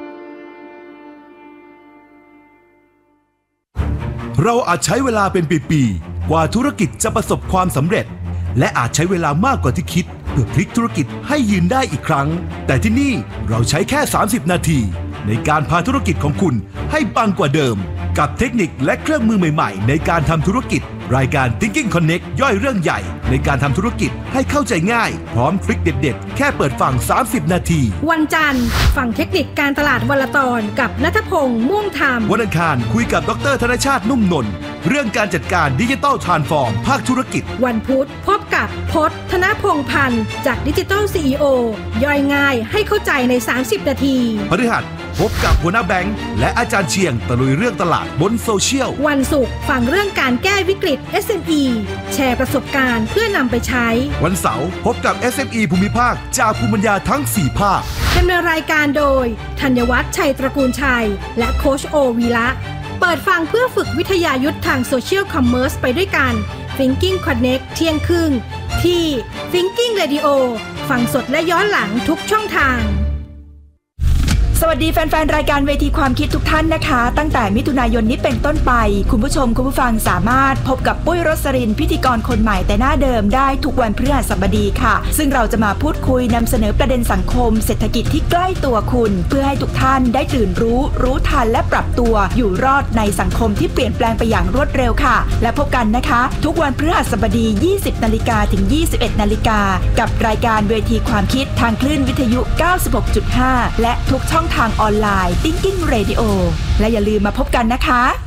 เราอาจใช้เวลาเป็นปีๆกว่าธุรกิจจะประสบความสำเร็จและอาจใช้เวลามากกว่าที่คิดเพื่อพลิกธุรกิจให้ยืนได้อีกครั้งแต่ที่นี่เราใช้แค่30นาทีในการพาธุรกิจของคุณให้ปังกว่าเดิมกับเทคนิคและเครื่องมือใหม่ๆในการทำธุรกิจรายการ Thinking Connect ย่อยเรื่องใหญ่ในการทำธุรกิจให้เข้าใจง่ายพร้อมทริคเด็ดๆแค่เปิดฟัง30 นาทีวันจันทร์ฟังเทคนิคการตลาดวันละตอนกับณัฐพงษ์ม่วงธรรมวันอังคารคุยกับดร.ธนชาตินุ่มนนท์เรื่องการจัดการดิจิทัลทรานส์ฟอร์มภาคธุรกิจวันพุธพบกับพจน์ ธนพงษ์พันธ์จากดิจิทัล CEO ย่อยง่ายให้เข้าใจใน30 นาทีพฤหัสพบกับหัวหน้าแบงค์และอาจารย์เชียงตะลุยเรื่องตลาดบนโซเชียลวันศุกร์ฟังเรื่องการแก้วิกฤต SME แชร์ประสบการณ์เพื่อนำไปใช้วันเสาร์พบกับ SME ภูมิภาคจากภูมิปัญญาทั้ง4ภาคดำเนินรายการโดยธัญวัฒน์ชัยตระกูลชัยและโค้ชโอวีระเปิดฟังเพื่อฝึกวิทยายุทธ์ทางโซเชียลคอมเมอร์สไปด้วยกัน Thinking Connect เที่ยงครึ่งที่ Thinking Radio ฟังสดและย้อนหลังทุกช่องทางสวัสดีแฟนๆรายการเวทีความคิดทุกท่านนะคะตั้งแต่มิถุนายนนี้เป็นต้นไปคุณผู้ชมคุณผู้ฟังสามารถพบกับปุ้ยรสรินพิธีกรคนใหม่แต่หน้าเดิมได้ทุกวันพฤหัสบดีค่ะซึ่งเราจะมาพูดคุยนำเสนอประเด็นสังคมเศรษฐกิจที่ใกล้ตัวคุณเพื่อให้ทุกท่านได้ตื่นรู้ทันและปรับตัวอยู่รอดในสังคมที่เปลี่ยนแปลงไปอย่างรวดเร็วค่ะและพบกันนะคะทุกวันพฤหัสบดี 20:00 นถึง 21:00 นกับรายการเวทีความคิดทางคลื่นวิทยุ 96.5 และทุกช่องทางออนไลน์ Thinking Radio และอย่าลืมมาพบกันนะคะ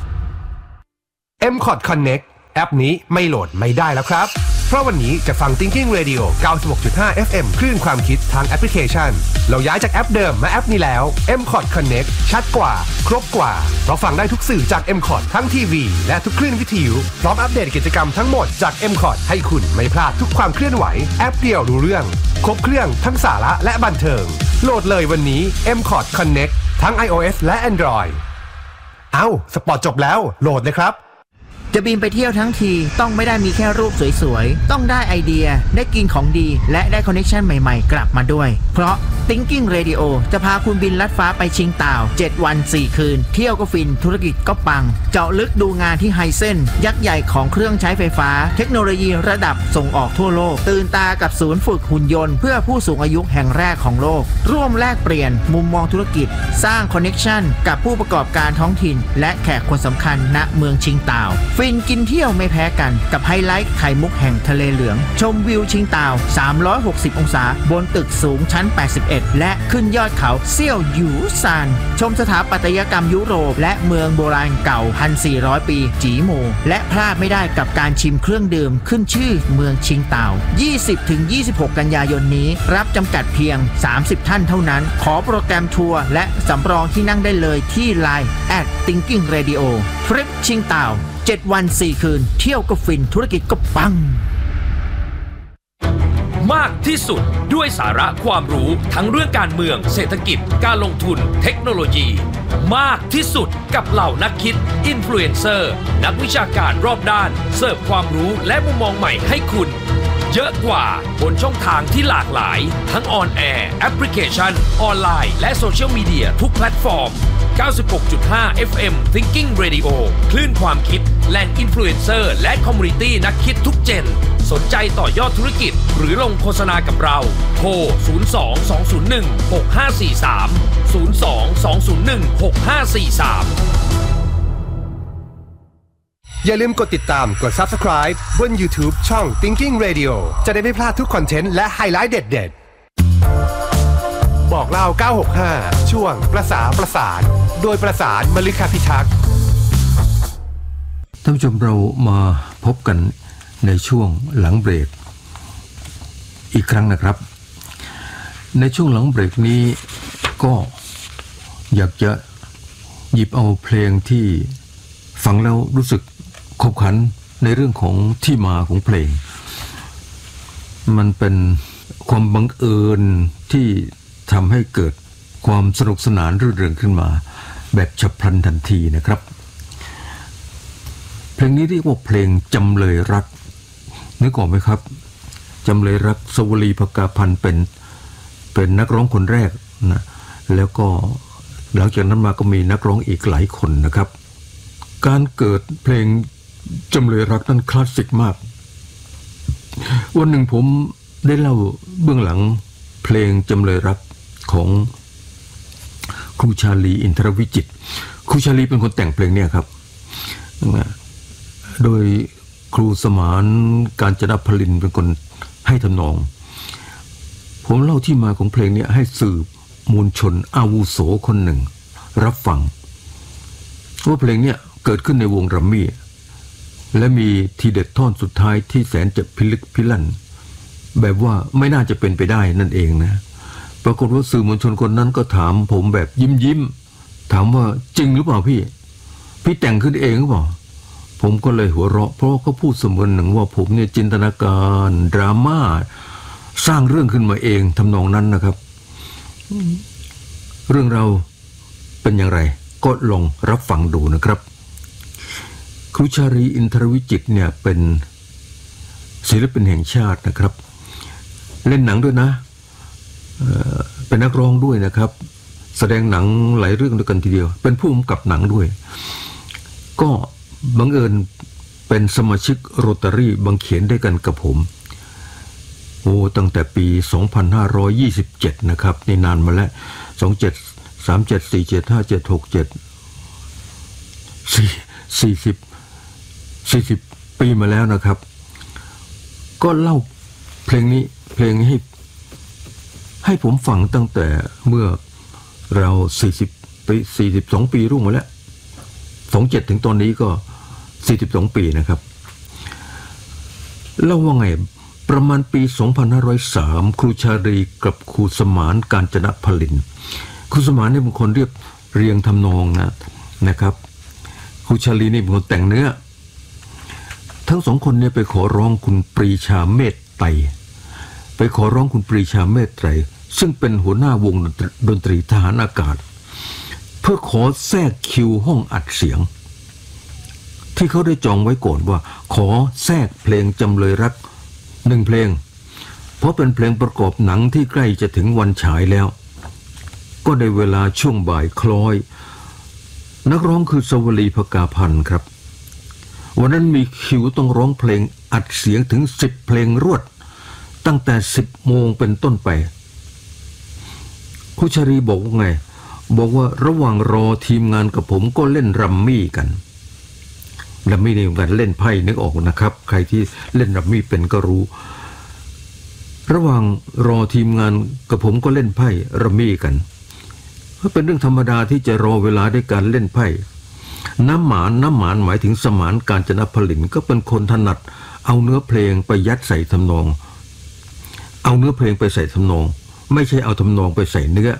MCOT Connect แอปนี้ไม่โหลดไม่ได้แล้วครับเพราะวันนี้จะฟัง Thinking Radio 96.5 FM คลื่นความคิดทางแอปพลิเคชันเราย้ายจากแอปเดิมมาแอปนี้แล้ว MCOT Connect ชัดกว่าครบกว่าเพราะฟังได้ทุกสื่อจาก MCOT ทั้งทีวีและทุกคลื่นวิทยุพร้อมอัปเดตกิจกรรมทั้งหมดจาก MCOT ให้คุณไม่พลาดทุกความเคลื่อนไหวแอปเดียวรู้เรื่องครบเครื่องทั้งสาระและบันเทิงโหลดเลยวันนี้ MCOT Connect ทั้ง iOS และ Android สปอร์ตจบแล้วโหลดเลยครับจะบินไปเที่ยวทั้งทีต้องไม่ได้มีแค่รูปสวยๆต้องได้ไอเดียได้กินของดีและได้คอนเนคชั่นใหม่ๆกลับมาด้วยเพราะ Thinking Radio จะพาคุณบินลัดฟ้าไปชิงต่าว7 วัน 4 คืนเที่ยวก็ฟินธุรกิจก็ปังเจาะลึกดูงานที่ไฮเซ็นยักษ์ใหญ่ของเครื่องใช้ไฟฟ้าเทคโนโลยีระดับส่งออกทั่วโลกตื่นตากับศูนย์ฝึกหุ่นยนต์เพื่อผู้สูงอายุแห่งแรกของโลกร่วมแลกเปลี่ยนมุมมองธุรกิจสร้างคอนเนคชั่นกับผู้ประกอบการท้องถิ่นและแขกคนสำคัญณเมืองชิงต่าวฟินกินเที่ยวไม่แพ้กันกับไฮไลท์ไข่มุกแห่งทะเลเหลืองชมวิวชิงต่าว360 องศาบนตึกสูงชั้น81และขึ้นยอดเขาเซี่ยวหยูซานชมสถาปัตยกรรมยุโรปและเมืองโบราณเก่า 1,400 ปีจีหมู่และพลาดไม่ได้กับการชิมเครื่องดื่มขึ้นชื่อเมืองชิงต่าว 20-26 กันยายนนี้รับจำกัดเพียง30 ท่านเท่านั้นขอโปรแกรมทัวร์และสำรองที่นั่งได้เลยที่ LINE @Thinking Radio ทริปชิงต่าว7 วัน 4 คืนเที่ยวก็ฟินธุรกิจก็ปังมากที่สุดด้วยสาระความรู้ทั้งเรื่องการเมืองเศรษฐกิจการลงทุนเทคโนโลยีมากที่สุดกับเหล่านักคิดอินฟลูเอนเซอร์นักวิชาการรอบด้านเสิร์ฟความรู้และมุมมองใหม่ให้คุณเยอะกว่าบนช่องทางที่หลากหลายทั้งออนแอร์แอปพลิเคชันออนไลน์และโซเชียลมีเดียทุกแพลตฟอร์ม 96.5 FM Thinking Radio คลื่นความคิดแหล่งอินฟลูเอนเซอร์และคอมมูนิตี้นักคิดทุกเจนสนใจต่อยอดธุรกิจหรือลงโฆษณากับเราโทร 02-201-6543 02-201-6543 อย่าลืมกดติดตามกด Subscribe บน YouTube ช่อง Thinking Radio จะได้ไม่พลาดทุกคอนเทนต์และไฮไลท์เด็ดๆบอกเล่า965ช่วงประสานโดยประสานมฤคพิทักษ์ท่านผู้ชมเรามาพบกันในช่วงหลังเบรกอีกครั้งนะครับในช่วงหลังเบรกนี้ก็อยากจะหยิบเอาเพลงที่ฟังแล้วรู้สึกขบขันในเรื่องของที่มาของเพลงมันเป็นความบังเอิญที่ทำให้เกิดความสนุกสนานรื่นเริงขึ้นมาแบบฉับพลันทันทีนะครับเพลงนี้เรียกว่าเพลงจำเลยรักนึกออกไหมครับจำเลยรักสวลีภกาพันธ์เป็นนักร้องคนแรกนะแล้วก็หลังจากนั้นมาก็มีนักร้องอีกหลายคนนะครับการเกิดเพลงจำเลยรักนั้นคลาสสิกมากวันหนึ่งผมได้เล่าเบื้องหลังเพลงจำเลยรักของครูชาลีอินทรวิจิตรครูชาลีเป็นคนแต่งเพลงเนี่ยครับโดยครูสมานกาญจนพลินเป็นคนให้ทำนองผมเล่าที่มาของเพลงนี้ให้สืบมวลชนอาวุโสคนหนึ่งรับฟังว่าเพลงนี้เกิดขึ้นในวงรัมมี่และมีทีเด็ดท่อนสุดท้ายที่แสนจะพิลึกพิลั่นแบบว่าไม่น่าจะเป็นไปได้นั่นเองนะปรากฏว่าสื่อมวลชนคนนั้นก็ถามผมแบบยิ้มถามว่าจริงหรือเปล่าพี่แต่งขึ้นเองหรือเปล่าผมก็เลยหัวเราะเพราะเขาพูดเสมือนหนึ่งว่าผมเนี่ยจินตนาการดราม่าสร้างเรื่องขึ้นมาเองทำนองนั้นนะครับเรื่องเราเป็นอย่างไรก็ลองรับฟังดูนะครับครูชารีอินทรวิจิตรเนี่ยเป็นศิลปินแห่งชาตินะครับเล่นหนังด้วยนะเป็นนักร้องด้วยนะครับแสดงหนังหลายเรื่องด้วยกันทีเดียวเป็นผู้กำกับหนังด้วยก็บังเอิญเป็นสมาชิกโรตารี่บางเขนด้วยกันกับผมตั้งแต่ปี 2527 นะครับนี่นานมาแล้ว27 37 47 57 67 40 ปีมาแล้วนะครับก็เล่าเพลงนี้ให้ผมฟังตั้งแต่เมื่อเรา42 ปีรุ่งมาแล้ว27ถึงตอนนี้ก็42 ปีนะครับเล่าว่าไงประมาณปี 2503 ครูชารีกับครูสมานกาญจนพลินครูสมานเนี่ยเป็นคนเรียงทำนองนะครับครูชารีนี่เป็นคนแต่งเนื้อทั้งสองคนเนี่ยไปขอร้องคุณปรีชาเมตไตรซึ่งเป็นหัวหน้าวงดนตรีทหารอากาศเพื่อขอแทรกคิวห้องอัดเสียงที่เขาได้จองไว้ก่อนว่าขอแทรกเพลงจำเลยรัก1 เพลงเพราะเป็นเพลงประกอบหนังที่ใกล้จะถึงวันฉายแล้วก็ได้เวลาช่วงบ่ายคล้อยนักร้องคือสวลีภกาพันธ์ครับวันนั้นมีคิวต้องร้องเพลงอัดเสียงถึง10 เพลงรวดตั้งแต่ 10 โมงเป็นต้นไปครูชารีบอกว่าไงบอกว่าระหว่างรอทีมงานกับผมก็เล่นรัมมี่กันรัมมี่นี่กันเล่นไพ่นึกออกนะครับใครที่เล่นรัมมี่เป็นก็รู้ระหว่างรอทีมงานกับผมก็เล่นไพ่รัมมี่กันเป็นเรื่องธรรมดาที่จะรอเวลาด้วยการเล่นไพ่น้ำหมานหมายถึงสมานกาญจนพลินก็เป็นคนถนัดเอาเนื้อเพลงไปยัดใส่ทำนองไม่ใช่เอาทำนองไปใส่เนื้อ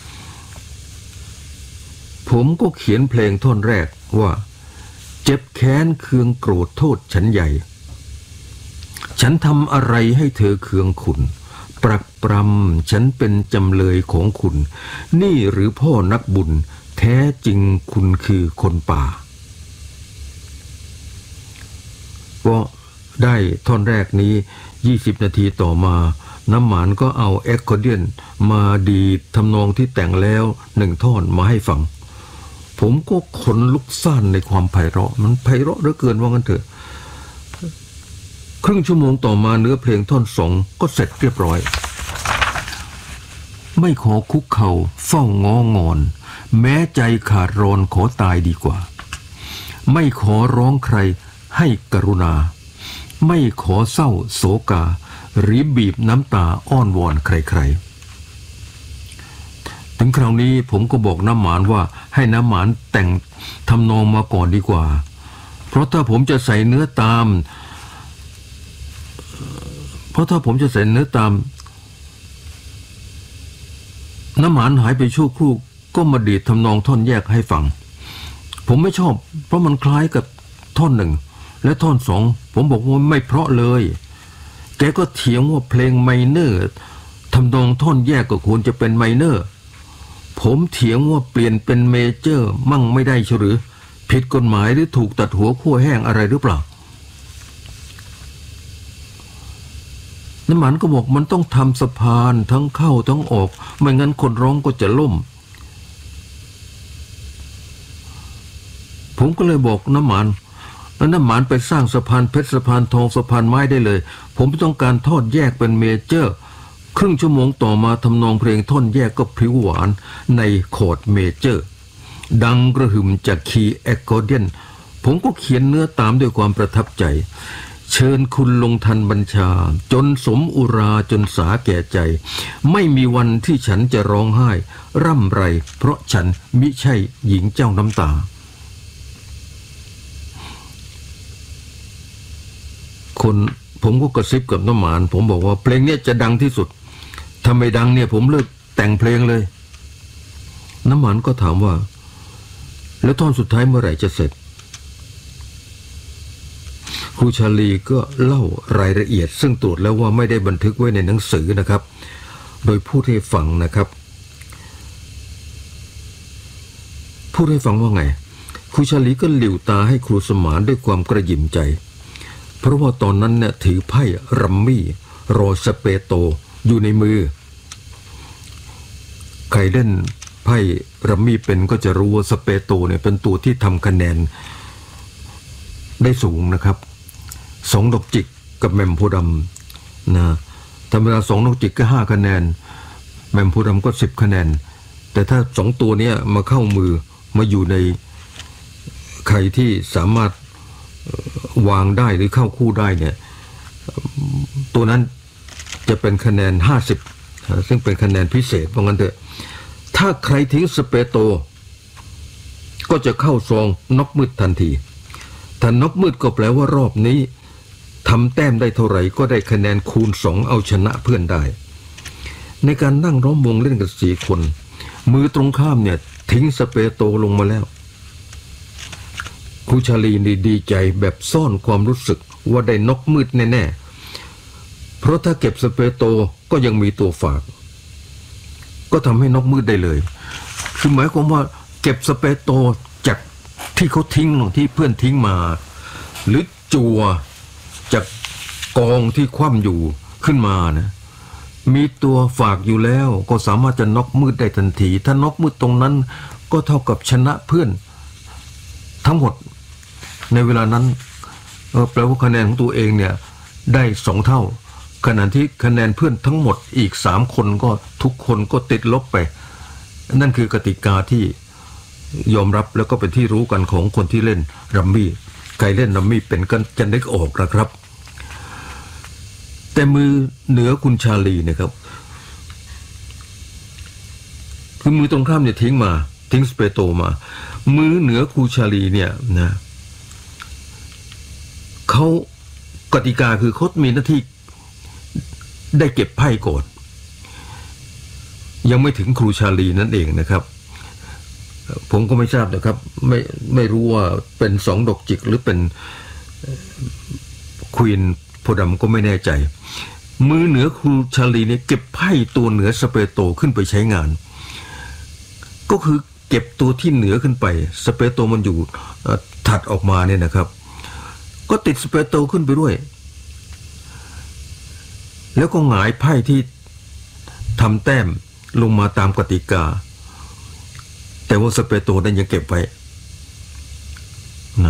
ผมก็เขียนเพลงท่อนแรกว่าเจ็บแค้นเคืองโกรธโทษฉันใหญ่ฉันทำอะไรให้เธอเคืองขุ่นปรักปรำฉันเป็นจำเลยของคุณนี่หรือพ่อนักบุญแท้จริงคุณคือคนป่าก็ได้ท่อนแรกนี้20 นาทีต่อมาน้ำหมานก็เอาแอคคอร์เดียนมาดีดทำนองที่แต่งแล้ว1 ท่อนมาให้ฟังผมก็ขนลุกซ่านในความไพเราะมันไพเราะเหลือเกินว่างั้นเถอะครึ่งชั่วโมงต่อมาเนื้อเพลงท่อน2ก็เสร็จเรียบร้อยไม่ขอคุกเข่าเฝ้างองอนแม้ใจขาดร้อนขอตายดีกว่าไม่ขอร้องใครให้กรุณาไม่ขอเศร้าโศกาหรือบีบน้ำตาอ้อนวอนใครๆถึงคราวนี้ผมก็บอกน้ำหมานว่าให้น้ำหมานแต่งทำนองมาก่อนดีกว่าเพราะถ้าผมจะใส่เนื้อตามน้ำหมานหายไปชั่วครู่ก็มาดีดทำนองท่อนแยกให้ฟังผมไม่ชอบเพราะมันคล้ายกับท่อน1และท่อน2ผมบอกว่าไม่เพราะเลยแกก็เถียงว่าเพลงไมเนอร์ทำนองท่อนแยกก็ควรจะเป็นไมเนอร์ผมเถียงว่าเปลี่ยนเป็นเมเจอร์มั่งไม่ได้หรือผิดกฎหมายหรือถูกตัดหัวขั้วแห้งอะไรหรือเปล่าน้ำหมันก็บอกมันต้องทำสะพานทั้งเข้าทั้งออกไม่งั้นคนร้องก็จะล่มผมก็เลยบอกน้ำหมันแล้วน้ำหมันไปสร้างสะพานเพชรสะพานทองสะพานไม้ได้เลยผมต้องการทอดแยกเป็นเมเจอร์ครึ่งชั่วโมงต่อมาทำนองเพลงท่อนแยกก็พริ้วหวานในคอร์ดเมเจอร์ดังกระหึ่มจากคีย์แอคคอร์เดียนผผมก็เขียนเนื้อตามด้วยความประทับใจเชิญคุณลงทันบัญชาจนสมอุราจนสาแก่ใจไม่มีวันที่ฉันจะร้องไห้ร่ำไรเพราะฉันมิใช่หญิงเจ้าน้ำตาผมก็กระซิบกับน้ำหมานผมบอกว่าเพลงนี้จะดังที่สุดถ้าไม่ดังเนี่ยผมเลิกแต่งเพลงเลยน้ำหมานก็ถามว่าแล้วท่อนสุดท้ายเมื่อไหร่จะเสร็จครูชาลีก็เล่ารายละเอียดซึ่งตรวจแล้วว่าไม่ได้บันทึกไว้ในหนังสือนะครับโดยพูดให้ฟังนะครับพูดให้ฟังว่าไงครูชาลีก็หลิ่วตาให้ครูสมานด้วยความกระหยิ่มใจเพราะว่าตอนนั้นเนี่ยถือไพ่รัมมี่โรสเปโตอยู่ในมือใครเล่นไพ่รัมมี่เป็นก็จะรู้ว่าสเปโตเนี่ยเป็นตัวที่ทำคะแนนได้สูงนะครับ2 ดอกจิกกับแมมโพดำนะธรรมดา2 ดอกจิกก็5 คะแนนแมมโพดำก็10 คะแนนแต่ถ้า2 ตัวนี้มาเข้ามือมาอยู่ในใครที่สามารถวางได้หรือเข้าคู่ได้เนี่ยตัวนั้นจะเป็นคะแนน50ซึ่งเป็นคะแนนพิเศษเพราะงั้นเถอะถ้าใครทิ้งสเปโตก็จะเข้าซองน็อกมืดทันทีถ้าน็อกมืดก็แปลว่ารอบนี้ทำแต้มได้เท่าไหร่ก็ได้คะแนนคูณ2เอาชนะเพื่อนได้ในการนั่งล้อมวงเล่นกัน4 คนมือตรงข้ามเนี่ยทิ้งสเปโตลงมาแล้วครูชาลีนี่ดีใจแบบซ่อนความรู้สึกว่าได้น็อกมืดแน่ๆเพราะถ้าเก็บสเปโตก็ยังมีตัวฝากก็ทำให้น็อกมืดได้เลยคือหมายความว่าเก็บสเปโตจากที่เขาทิ้งลงที่เพื่อนทิ้งมาหรือจั่วจากกองที่คว่ำอยู่ขึ้นมานะมีตัวฝากอยู่แล้วก็สามารถจะน็อกมืดได้ทันทีถ้าน็อกมืดตรงนั้นก็เท่ากับชนะเพื่อนทั้งหมดในเวลานั้นแปลว่าคะแนนของตัวเองเนี่ยได้2 เท่าขณะที่คะแนนเพื่อนทั้งหมดอีก3 คนก็ทุกคนก็ติดลบไปนั่นคือกติกาที่ยอมรับแล้วก็เป็นที่รู้กันของคนที่เล่นรัมมี่ใครเล่นรัมมี่เป็นกันจะนึกออกนะครับแต่มือเหนือคุณชาลีนะครับคือมือตรงข้ามเนี่ยทิ้งสเปโตมามือเหนือครูชาลีเนี่ยนะเขากติกาคือเขามีหน้าที่ได้เก็บไพ่ก่อนยังไม่ถึงครูชาลีนั่นเองนะครับผมก็ไม่ทราบนะครับไม่รู้ว่าเป็น2 ดอกจิกหรือเป็นควีนโพดำก็ไม่แน่ใจมือเหนือครูชาลีเนี่ยเก็บไพ่ตัวเหนือสเปโตขึ้นไปใช้งานก็คือเก็บตัวที่เหนือขึ้นไปสเปโตมันอยู่ถัดออกมาเนี่ยนะครับก็ติดสเปโตขึ้นไปด้วยแล้วก็หงายไพ่ที่ทำแต้มลงมาตามกติกาแต่ว่าสเปโตนั้นยังเก็บไว้นะ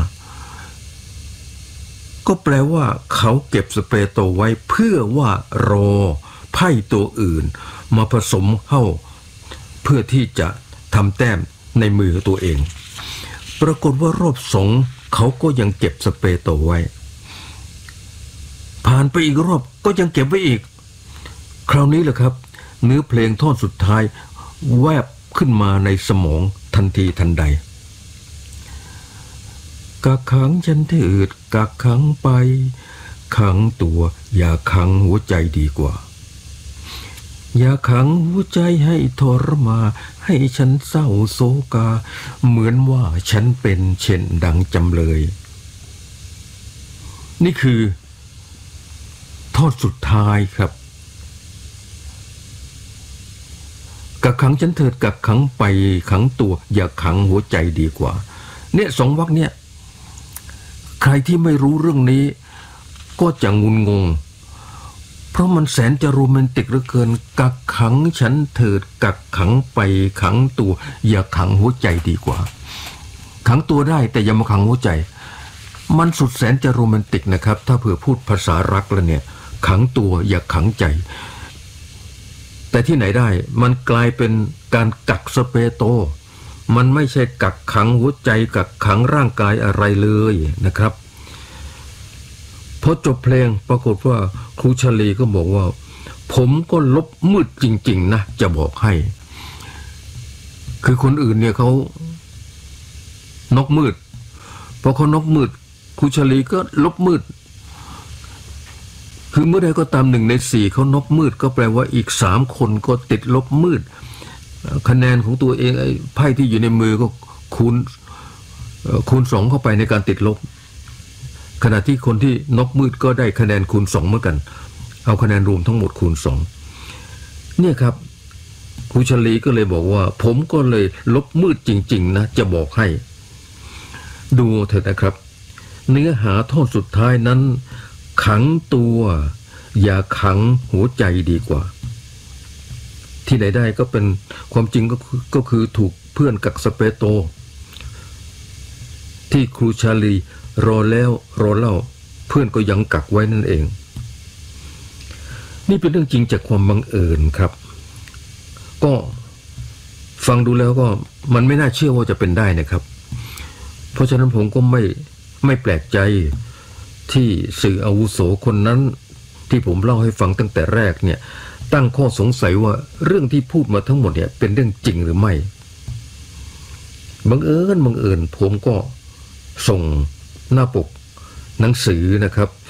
ก็แปลว่าเขาเก็บสเปโตไว้เพื่อว่ารอไพ่ตัวอื่นมาผสมเข้าเพื่อที่จะทำแต้มในมือตัวเองปรากฏว่ารอบ2เขาก็ยังเก็บสเปโตไว้ผ่านไปอีกรอบก็ยังเก็บไว้อีกคราวนี้แหละครับเนื้อเพลงท่อนสุดท้ายแวบขึ้นมาในสมองทันทีทันใดกักขังฉันเถิดกักขังไปขังตัวอย่าขังหัวใจดีกว่าอย่าขังหัวใจให้ทรมานให้ฉันเศร้าโศกาเหมือนว่าฉันเป็นเช่นดังจำเลยนี่คือท่อนสุดท้ายครับกักขังฉันเถิดกักขังไปขังตัวอย่าขังหัวใจดีกว่าเนี่ย2 วรรคเนี่ยใครที่ไม่รู้เรื่องนี้ก็จะงุนงงเพราะมันแสนจะโรแมนติกเหลือเกินกักขังฉันเถิดกักขังไปขังตัวอย่าขังหัวใจดีกว่าขังตัวได้แต่อย่ามาขังหัวใจมันสุดแสนจะโรแมนติกนะครับถ้าเผื่อพูดภาษารักแล้วเนี่ยขังตัวอย่าขังใจแต่ที่ไหนได้มันกลายเป็นการกักสเปโตมันไม่ใช่กักขังหัวใจกักขังร่างกายอะไรเลยนะครับพอจบเพลงปรากฏว่าครูชลีก็บอกว่าผมก็ลบมืดจริงๆนะจะบอกให้คือคนอื่นเนี่ยเขานกมืดพอเขานกมืดครูชลีก็ลบมืดคือเมื่อใดก็ตาม1 ใน 4เขานกมืดก็แปลว่าอีก3 คนก็ติดลบมืดคะแนนของตัวเองไอ้ไพ่ที่อยู่ในมือก็คูณ2เข้าไปในการติดลบขณะที่คนที่นกมืดก็ได้คะแนนคูณ2เหมือนกันเอาคะแนนรวมทั้งหมดคูณ2เนี่ยครับครูชลีก็เลยบอกว่าผมก็เลยลบมืดจริงๆนะจะบอกให้ดูเถอะนะครับเนื้อหาท่อนสุดท้ายนั้นขังตัวอย่าขังหัวใจดีกว่าที่ไหนได้ก็เป็นความจริงก็คือถูกเพื่อนกักสเปโตที่ครูชาลีรอแล้วรอเล่าเพื่อนก็ยังกักไว้นั่นเองนี่เป็นเรื่องจริงจากความบังเอิญครับก็ฟังดูแล้วก็มันไม่น่าเชื่อว่าจะเป็นได้นะครับเพราะฉะนั้นผมก็ไม่แปลกใจที่สื่ออาวุโสคนนั้นที่ผมเล่าให้ฟังตั้งแต่แรกเนี่ยตั้งข้อสงสัยว่าเรื่องที่พูดมาทั้งหมดเนี่ยเป็นเรื่องจริงหรือไม่บังเอิญผมก็ส่งหน้าปกหนังสือนะครับ